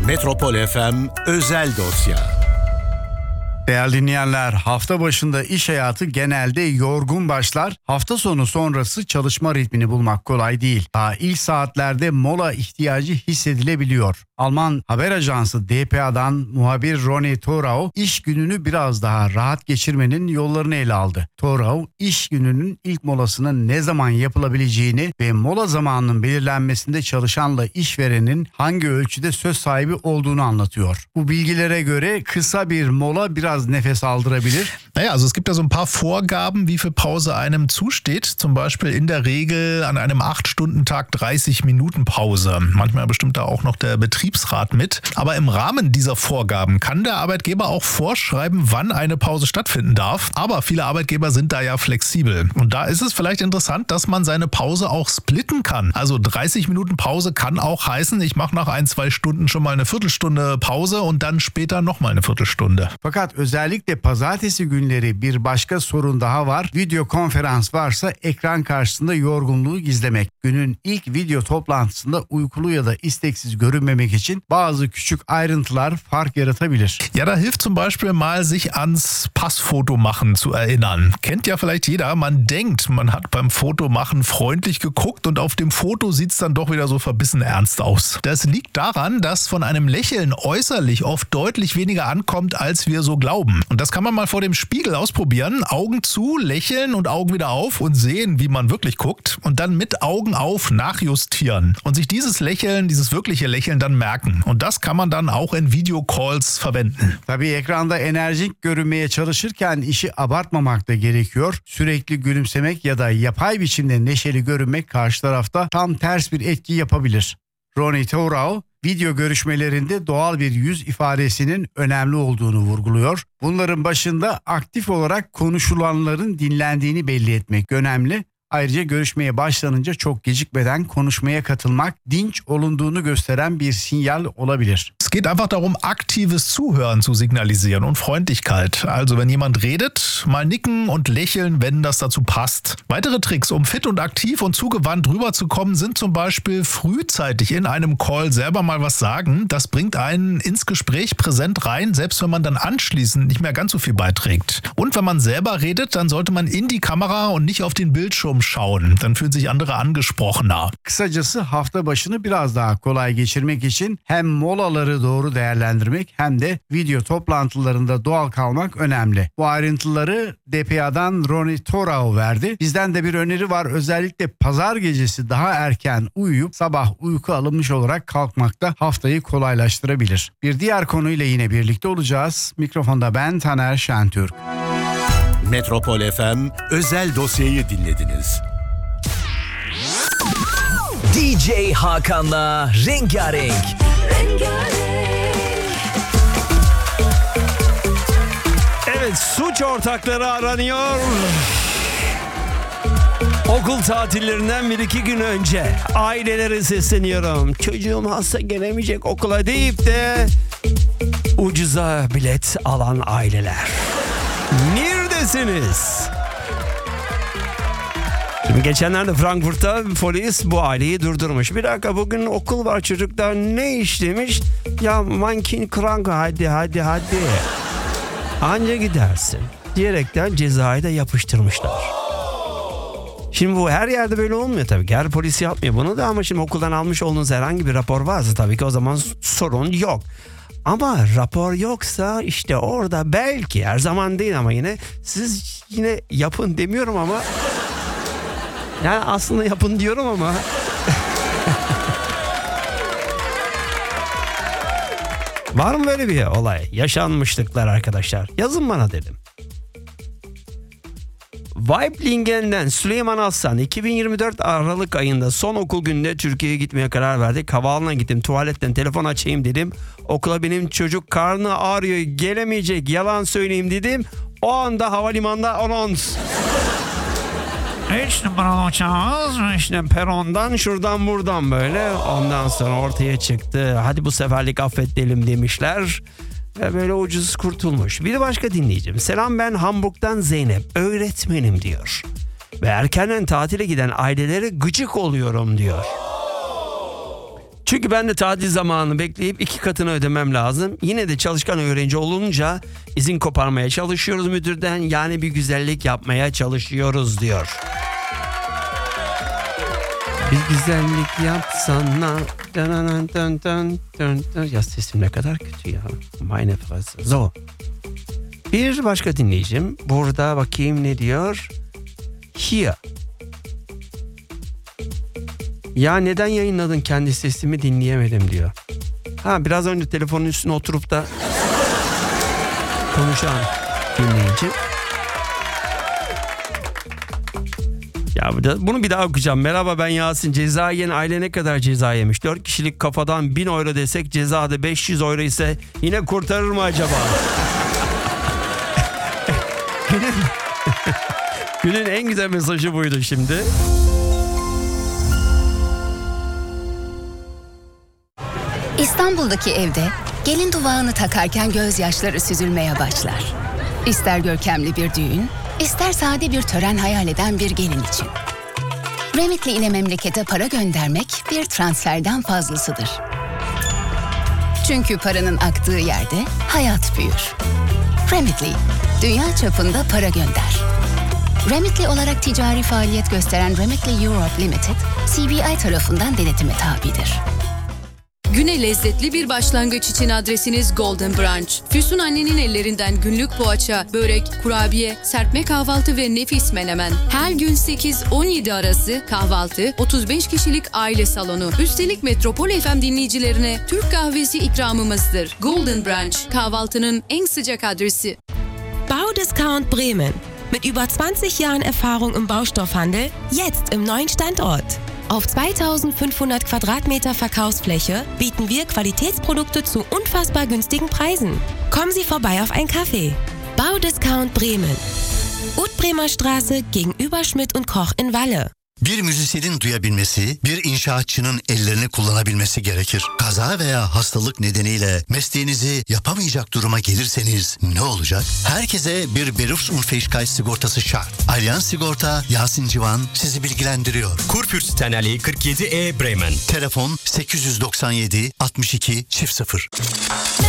Metropol FM özel dosya. Değerli dinleyenler, hafta başında iş hayatı genelde yorgun başlar. Hafta sonu sonrası çalışma ritmini bulmak kolay değil. Daha ilk saatlerde mola ihtiyacı hissedilebiliyor. Alman haber ajansı dpa'dan muhabir Ronny Thorau iş gününü biraz daha rahat geçirmenin yollarını ele aldı. Thorau iş gününün ilk molasının ne zaman yapılabileceğini ve mola zamanının belirlenmesinde çalışanla işverenin hangi ölçüde söz sahibi olduğunu anlatıyor. Bu bilgilere göre kısa bir mola biraz nefes aldırabilir. Naja, also es gibt da so ein paar Vorgaben, wie viel Pause einem zusteht. Zum Beispiel in der Regel an einem 8-Stunden-Tag 30 Minuten Pause. Manchmal bestimmt da auch noch der Betriebsrat mit. Aber im Rahmen dieser Vorgaben kann der Arbeitgeber auch vorschreiben, wann eine Pause stattfinden darf. Aber viele Arbeitgeber sind da ja flexibel. Und da ist es vielleicht interessant, dass man seine Pause auch splitten kann. Also 30 Minuten Pause kann auch heißen, ich mache nach 1-2 Stunden schon mal eine Viertelstunde Pause und dann später nochmal eine Viertelstunde. Fakat özellikle pazartesi günleri bir başka sorun daha var. Video konferans varsa ekran karşısında yorgunluğu gizlemek. Günün ilk video toplantısında uykulu ya da isteksiz görünmemek için bazı küçük ayrıntılar fark yaratabilir. Ja, da hilft zum Beispiel mal sich ans Passfoto machen zu erinnern. Kennt ja vielleicht jeder, man denkt, man hat beim Fotomachen freundlich geguckt und auf dem Foto sieht's dann doch wieder so verbissen ernst aus. Das liegt daran, dass von einem Lächeln äußerlich oft deutlich weniger ankommt, als wir so glauben. Und das kann man mal vor dem Spiegel ausprobieren. Augen zu, lächeln und Augen wieder auf und sehen, wie man wirklich guckt. Und dann mit Augen auf nachjustieren. Und sich dieses Lächeln, dieses wirkliche Lächeln dann merken. Und das kann man dann auch in Videocalls verwenden. Tabii ekranda enerjik görünmeye çalışırken işi abartmamak da gerekiyor. Sürekli gülümsemek ya da yapay biçimde neşeli görünmek karşı tarafta tam ters bir etki yapabilir. Ronny Thorau video görüşmelerinde doğal bir yüz ifadesinin önemli olduğunu vurguluyor. Bunların başında aktif olarak konuşulanların dinlendiğini belli etmek önemli. Ayrıca görüşmeye başlanınca çok gecikmeden konuşmaya katılmak dinç olunduğunu gösteren bir sinyal olabilir. Es geht einfach darum, aktives Zuhören zu signalisieren und Freundlichkeit. Also wenn jemand redet, mal nicken und lächeln, wenn das dazu passt. Weitere Tricks, um fit und aktiv und zugewandt rüberzukommen, sind zum Beispiel frühzeitig in einem Call selber mal was sagen. Das bringt einen ins Gespräch präsent rein, selbst wenn man dann anschließend nicht mehr ganz so viel beiträgt. Und wenn man selber redet, dann sollte man in die Kamera und nicht auf den Bildschirm schauen. Dann fühlen sich andere angesprochener. Kısacası hafta başını biraz daha kolay geçirmek için hem molaları doğru değerlendirmek hem de video toplantılarında doğal kalmak önemli. Bu ayrıntıları dpa'dan Ronny Thorau verdi. Bizden de bir öneri var. Özellikle pazar gecesi daha erken uyuyup sabah uyku alınmış olarak kalkmakta haftayı kolaylaştırabilir. Bir diğer konuyla yine birlikte olacağız. Mikrofonda ben Taner Şentürk. Metropol FM özel dosyayı dinlediniz. DJ Hakan'la Rengarenk. Evet, suç ortakları aranıyor. Okul tatillerinden 1-2 gün önce ailelere sesleniyorum. Çocuğum hasta gelemeyecek okula deyip de ucuza bilet alan aileler. Neredesiniz? Şimdi geçenlerde Frankfurt'ta polis bu aileyi durdurmuş. Bir dakika, bugün okul var, çocuklar ne iş demiş? Ya mankin krank, hadi. Anca gidersin diyerekten cezayı da yapıştırmışlar. Şimdi bu her yerde böyle olmuyor tabii. Her polis yapmıyor bunu da, ama şimdi okuldan almış olduğunuz herhangi bir rapor varsa tabii ki o zaman sorun yok. Ama rapor yoksa işte orada belki, her zaman değil ama yine siz yine yapın demiyorum ama yani aslında yapın diyorum ama var mı böyle bir olay? Yaşanmışlıklar arkadaşlar. Yazın bana dedim. Weiblingen'den Süleyman Aslan 2024 Aralık ayında son okul gününde Türkiye'ye gitmeye karar verdik. Havaalanına gittim, tuvaletten telefon açayım dedim. Okula benim çocuk karnı ağrıyor, gelemeyecek, yalan söyleyeyim dedim. O anda havalimanında anons. 3 numaralı uçağımız işte perondan şuradan buradan böyle. Ondan sonra ortaya çıktı. Hadi bu seferlik affedelim demişler. Ve böyle ucuz kurtulmuş. Bir başka dinleyicim. Selam, ben Hamburg'dan Zeynep. Öğretmenim diyor. Ve erkenden tatile giden ailelere gıcık oluyorum diyor. Çünkü ben de tatil zamanını bekleyip 2 katını ödemem lazım. Yine de çalışkan öğrenci olunca izin koparmaya çalışıyoruz müdürden. Yani bir güzellik yapmaya çalışıyoruz diyor. Bir güzellik yapsana. Ya sesim ne kadar kötü ya. Meine Fresse. So. Bir başka dinleyicim. Burada bakayım ne diyor. Here. Ya neden yayınladın kendi sesimi dinleyemedim diyor. Biraz önce telefonun üstüne oturup da konuşan dinleyici. Ya bunu bir daha okuyacağım. Merhaba ben Yasin. Ceza yiyen aile ne kadar ceza yemiş? 4 kişilik kafadan 1000 euro desek cezada 500 euro ise yine kurtarır mı acaba? Günün en güzel mesajı buydu şimdi. İstanbul'daki evde gelin duvağını takarken gözyaşları süzülmeye başlar. İster görkemli bir düğün, ister sade bir tören hayal eden bir gelin için. Remitly ile memlekete para göndermek bir transferden fazlasıdır. Çünkü paranın aktığı yerde hayat büyür. Remitly, dünya çapında para gönder. Remitly olarak ticari faaliyet gösteren Remitly Europe Limited, CBI tarafından denetime tabidir. Güne lezzetli bir başlangıç için adresiniz Golden Branch. Füsun annenin ellerinden günlük poğaça, börek, kurabiye, serpme kahvaltı ve nefis menemen. Her gün 8-17 arası kahvaltı, 35 kişilik aile salonu. Üstelik Metropol FM dinleyicilerine Türk kahvesi ikramımızdır. Golden Branch, kahvaltının en sıcak adresi. Baudiscount Bremen. Mit über 20 Jahren Erfahrung im Baustoffhandel, jetzt im neuen Standort. Auf 2500 Quadratmeter Verkaufsfläche bieten wir Qualitätsprodukte zu unfassbar günstigen Preisen. Kommen Sie vorbei auf ein Café. Baudiscount Bremen. Utbremer Straße gegenüber Schmidt & Koch in Walle. Bir müzisyenin duyabilmesi, bir inşaatçının ellerini kullanabilmesi gerekir. Kaza veya hastalık nedeniyle mesleğinizi yapamayacak duruma gelirseniz ne olacak? Herkese bir Berufsunfähigkeit sigortası şart. Allianz Sigorta Yasin Civan sizi bilgilendiriyor. Kurfürstenallee 47E Bremen. Telefon 897 62 00.